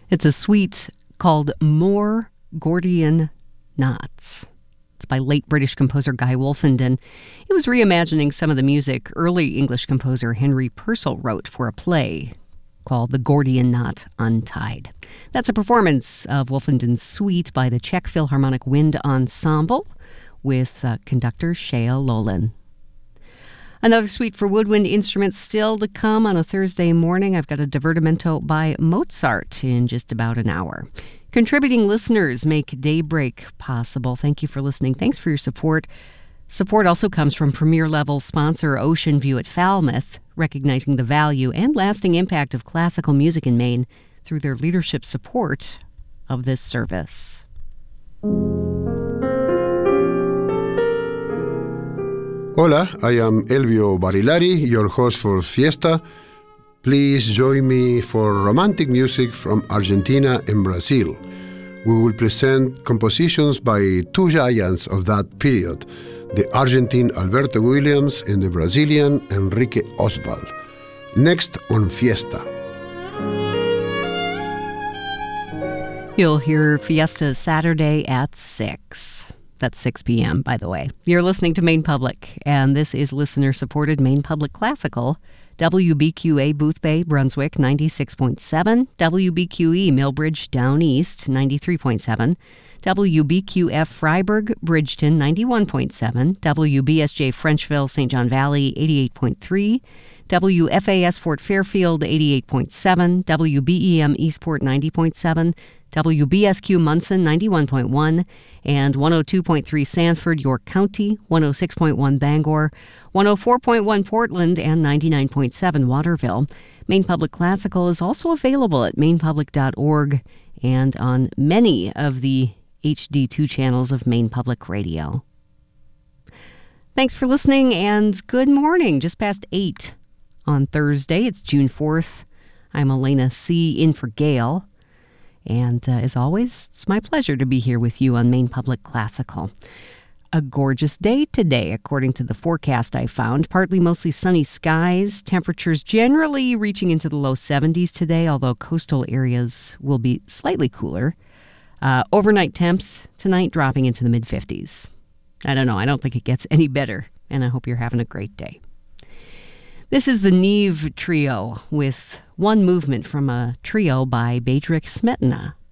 It's a suite called More Gordian Knots. It's by late British composer Guy Wolfenden. He was reimagining some of the music early English composer Henry Purcell wrote for a play called The Gordian Knot Untied. That's a performance of Wolfenden's suite by the Czech Philharmonic Wind Ensemble with conductor Shea Lolin. Another suite for woodwind instruments still to come on a Thursday morning. I've got a divertimento by Mozart in just about an hour. Contributing listeners make Daybreak possible. Thank you for listening. Thanks for your support. Support also comes from premier-level sponsor Ocean View at Falmouth, recognizing the value and lasting impact of classical music in Maine through their leadership support of this service. Hola, I am Elvio Barilari, your host for Fiesta. Please join me for romantic music from Argentina and Brazil. We will present compositions by two giants of that period, the Argentine Alberto Williams and the Brazilian Enrique Oswald. Next on Fiesta. You'll hear Fiesta Saturday at 6. That's 6 p.m., by the way. You're listening to Maine Public, and this is listener-supported Maine Public Classical. WBQA Boothbay, Brunswick, 96.7. WBQE Millbridge, Down East, 93.7. WBQF Freiburg, Bridgeton, 91.7. WBSJ Frenchville, St. John Valley, 88.3. WFAS Fort Fairfield, 88.7. WBEM Eastport, 90.7. WBSQ Munson, 91.1, and 102.3 Sanford, York County, 106.1 Bangor, 104.1 Portland, and 99.7 Waterville. Maine Public Classical is also available at mainepublic.org and on many of the HD2 channels of Maine Public Radio. Thanks for listening, and good morning. Just past 8 on Thursday. It's June 4th. I'm Elena C. in for Gail. And as always, it's my pleasure to be here with you on Maine Public Classical. A gorgeous day today, according to the forecast I found. Partly mostly sunny skies. Temperatures generally reaching into the low 70s today, although coastal areas will be slightly cooler. Overnight temps tonight dropping into the mid-50s. I don't know. I don't think it gets any better, and I hope you're having a great day. This is the Neve Trio with one movement from a trio by Bedřich Smetana.